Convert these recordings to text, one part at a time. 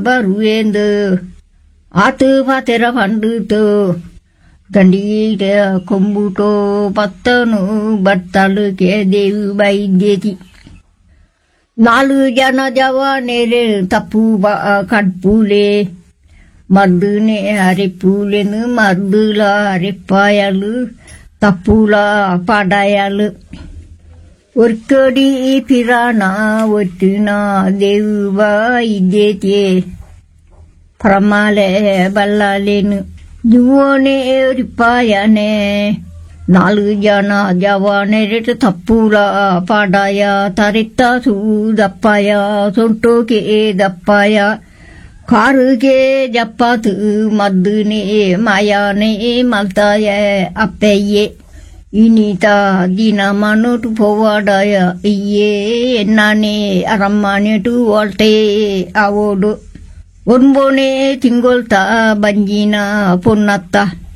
ಬರುವೆಂದು ಆತು ಪಾತೆರ ಪಂಡುತು ದಂಡೀಟ ಕೊಂಬುಟೋ ಪತ್ತನು ಬರ್ತಲುಕೆ ದೇವಿ ಬೈದ್ಯತಿ 4 ಜನ ಜವಾನೇರೆ ತಪ್ಪು ಕಡ್ಪುಲೆ ಮರ್ದುನೆ ಅರೆಪುಲೆನು ಮರ್ದುಲ ಅರೆಪ್ಪಾಯಲು ತಪ್ಪುಲ ಪಾಡಾಯಲು ಒರ್ಕಡಿ ಪಿರಾಣ ಒಟ್ಟಿನ ದೇವ ಇದ್ದೇತೆ ಪ್ರಮಾಲೆ ಬಲ್ಲಾಲೇನು ಜುವೋನೆ ರಿಪ್ಪಾಯನೆ 4 ಜನ ಜವಾನೆರೆಟ ತಪ್ಪುಲ ಪಾಡಾಯ ತರಿತ್ತ ಸೂದಪ್ಪಾಯ ಸೊಂಟೋಕೆ ದಪ್ಪಾಯ ಕಾರುಗೆ ಜಪ್ಪಾತು ಮದ್ದುನೆ ಮಾಯಾನೆ ಮಲ್ತಾಯ ಅಪ್ಪಯ್ಯೆ ಇನಿತ ದಿನ ಮನೋಟು ಪೋವಾಡಾಯ ಇಯ್ಯೇ ಎನ್ನಾನೆ ಅರಮ್ಮನೆಟು ಒಲ್ಟೆ ಅವೋಡು ಒನ್ಬೋನೆ ತಿಂಗೊಳ್ತ ಬಂಜಿನ ಪೊನ್ನತ್ತ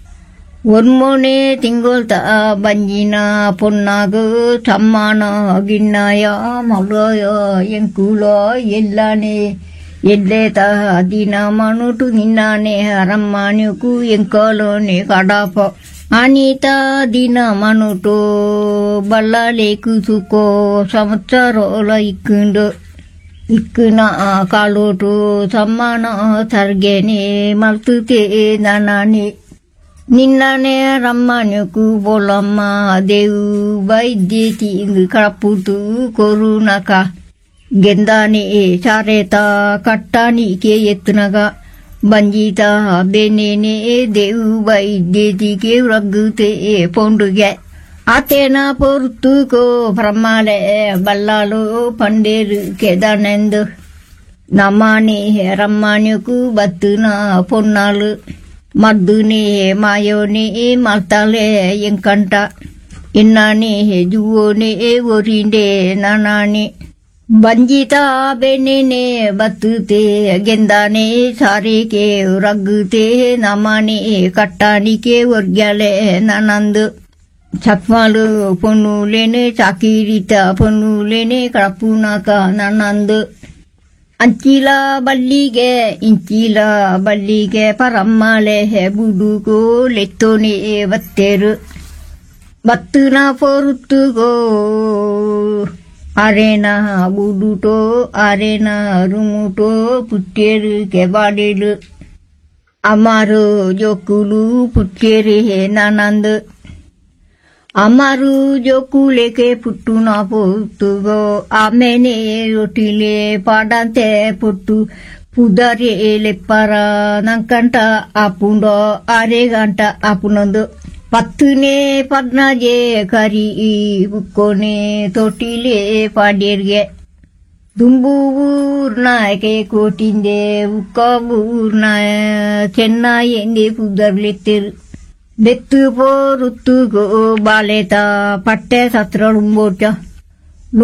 ಒನ್ಮೋನೆ ತಿಂಗೊಳ್ತ ಬಂಜಿನ ಪೊನ್ನಾಗ ಸಮ್ಮಾನ ಗಿಣ್ಣಾಯ ಮಲಯ ಎಂಕುಲ ಎಲ್ಲಾನೆ ಎಲ್ಲೇತ ದಿನ ಮನುಟು ನಿನ್ನಾನೆ ಅರಮ್ಮನೆಕು ಎಂಕಲೋನೆ ಕಡಾಪ ಅನಿತ ದಿನ ಮನುಟು ಬಲ್ಲಾಲೇಕು ಸುಕೋ ಸಂವತ್ಸರೋಲ ಇಕ್ಕುಂಡು ಇಕ್ಕುನ ಕಾಲೋಟು ಸಮ್ಮಾನ ಸರ್ಗೆನೆ ಮಲ್ತುತೆ ನನಾನೆ ನಿನ್ನನೆ ರಮ್ಮನೆಕು ಬೋಲಮ್ಮ ದೇವು ವೈದ್ಯತಿ ಕಳಪುತು ಕೊರುನಕ ಗೆಂದಾನೆ ಚಾರೇತ ಕಟ್ಟಾನಿಕೆ ಎತ್ತನಗ ಬಂಜಿತ ಬೆನೇನೆ ದೇವು ವೈದ್ಯತಿಗೆ ರಗ್ಗುತೆ ಪೊಂಡುಗೆ ಆತೇನ ಪೊರ್ತುಕೋ ಬ್ರಹ್ಮಾಲೆ ಬಲ್ಲಾಲು ಪಂಡೇರು ಕೆದನೆಂದು ನಮ್ಮನೆ ರಮ್ಮನೆಕು ಬತ್ತುನ ಪೊನ್ನಾಲು ಮದ್ದುನೆ ಮಾಯೋನೆ ಮಲ್ತಾಲೆ ಎಂಕಂಟ ಇನ್ನಾನೆ ಜುವೋನೆ ಒರಿಂಡೆ ನನಾನೆ ಬಂಜಿತ ಬೆನ್ನೆನೆ ಬತ್ತುತೆ ಗೆಂದಾನೆ ಸಾರಿಕೆ ರಗ್ಗುತೆ ನಮ್ಮನೆ ಕಟ್ಟಾನಿಕೆ ಒರ್ಗ್ಯಾಲೆ ನನಂದು ಚಕ್ಮಾಲು ಪೊನ್ನುಲೇನೆ ಚಾಕಿರಿತ ಪೊನ್ನುಲೇನೆ ಕಳಪುನಕ ನನಂದು ಅಂಚಿಲ ಬಲ್ಲಿಗೆ ಇಂಚಿಲ ಬಲ್ಲಿಗೆ ಪರಮ್ಮಲೆ ಬುಡುಗೋ ಲೆತ್ತೋನೆ ಬತ್ತೇರು ಬತ್ತುನ ಪೊರುತ್ತುಗೋ ಅರೇನ ಬುಡುಟೋ ಅರೇನ ರುಮುಟೋ ಪುಟ್ಟೇರು ಕೆಬಾಡಿಲು ಅಮಾರು ಜೋಕುಲು ಪುಟ್ಟೇರು ನನಂದು ಅಮಾರು ಜೋಕುಲೆಕೆ ಪುಟ್ಟುನ ಪೊತ್ತುಗೋ ಆಮೇನೆ ರೊಟ್ಟಿಲೆ ಪಾಡಂತೆ ಪೊಟ್ಟು ಪುದರೆ ಲೆಪ್ಪರ ನಂಕಂಟ ಆಪುಂಡೋ ಆರೆ ಗಂಟ ಆಪುನೊಂದು ಪತ್ತುನೆ ಪದ್ನಾಜೆ ಕರಿ ಬುಕ್ಕೋನೆ ತೊಟ್ಟಿಲೆ ಪಾಡ್ಯರ್ಗೆ ದುಂಬು ಊರ್ನಾಯಕೆ ಕೋಟಿಂದೆ ಉಕ್ಕ ಊರ್ನ ಚೆನ್ನಾಯಂದೆ ಪುದರ್ಲೆತ್ತರು ಬೆತ್ತು ಪೋರುತ್ತುಗೋ ಬಾಲೆತ ಪಟ್ಟೆ ಸತ್ರಳುಂಬೋಟ